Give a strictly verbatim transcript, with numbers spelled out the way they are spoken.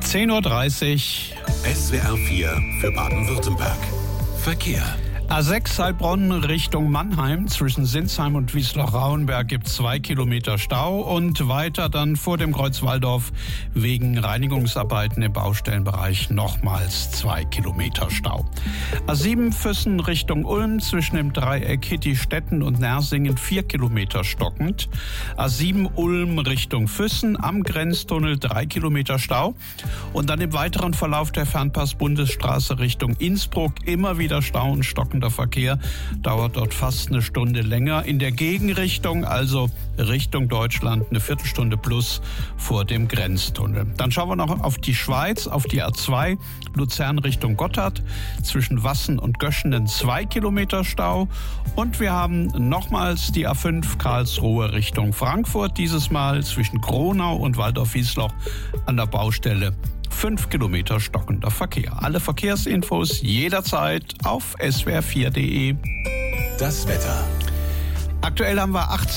zehn Uhr dreißig. S W R vier für Baden-Württemberg. Verkehr. A sechs Heilbronn Richtung Mannheim. Zwischen Sinsheim und Wiesloch-Rauenberg gibt es zwei Kilometer Stau. Und weiter dann vor dem Kreuz Walldorf wegen Reinigungsarbeiten im Baustellenbereich nochmals zwei Kilometer Stau. A sieben Füssen Richtung Ulm. Zwischen dem Dreieck Hittistetten und Nersingen vier Kilometer stockend. A sieben Ulm Richtung Füssen. Am Grenztunnel drei Kilometer Stau. Und dann im weiteren Verlauf der Fernpass-Bundesstraße Richtung Innsbruck immer wieder Stau und stockend. Der Verkehr dauert dort fast eine Stunde länger. In der Gegenrichtung, also Richtung Deutschland, eine Viertelstunde plus vor dem Grenztunnel. Dann schauen wir noch auf die Schweiz, auf die A zwei, Luzern Richtung Gotthard. Zwischen Wassen und Göschenen zwei Kilometer Stau. Und wir haben nochmals die A fünf Karlsruhe Richtung Frankfurt. Dieses Mal zwischen Kronau und Waldorf-Wiesloch an der Baustelle. Fünf Kilometer stockender Verkehr. Alle Verkehrsinfos jederzeit auf S W R vier punkt de. Das Wetter. Aktuell haben wir achtzehn